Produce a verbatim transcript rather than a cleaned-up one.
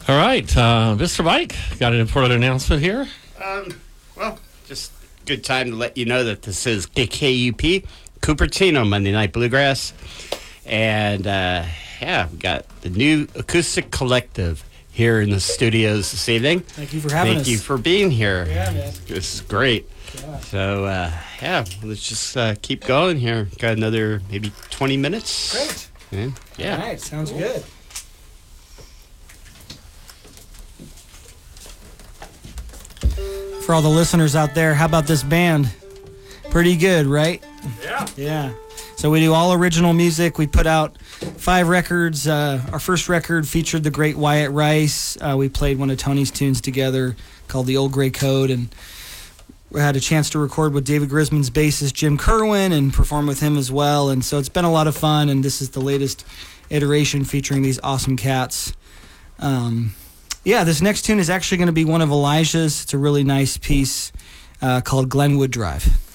All right, uh, Mister Mike, got an important announcement here. Um, well, just good time to let you know that this is K K U P, Cupertino, Monday Night Bluegrass. And, uh, yeah, we got the new Acoustic Collective here in the studios this evening. Thank you for having Thank us. Thank you for being here. Yeah, man. This is great. Yeah. So, uh, yeah, let's just uh, keep going here. Got another maybe twenty minutes. Great. Yeah. yeah. All right, sounds cool. Good. For all the listeners out there, how about this band? Pretty good, right? Yeah. Yeah. So we do all original music. We put out five records. Uh, our first record featured the great Wyatt Rice. Uh, we played one of Tony's tunes together called The Old Gray Code, and we had a chance to record with David Grisman's bassist Jim Kerwin and perform with him as well. And so it's been a lot of fun, and this is the latest iteration featuring these awesome cats. Um, yeah, this next tune is actually going to be one of Elijah's. It's a really nice piece uh, called Glenwood Drive.